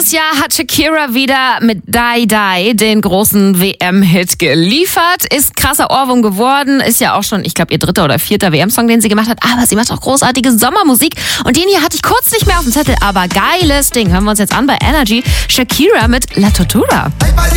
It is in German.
Dieses Jahr hat Shakira wieder mit Die Die den großen WM-Hit geliefert. Ist krasser Ohrwurm geworden. Ist ja auch schon, ich glaube, ihr 3. oder 4. WM-Song, den sie gemacht hat. Aber sie macht auch großartige Sommermusik. Und den hier hatte ich kurz nicht mehr auf dem Zettel. Aber geiles Ding. Hören wir uns jetzt an bei Energy. Shakira mit La Tortura.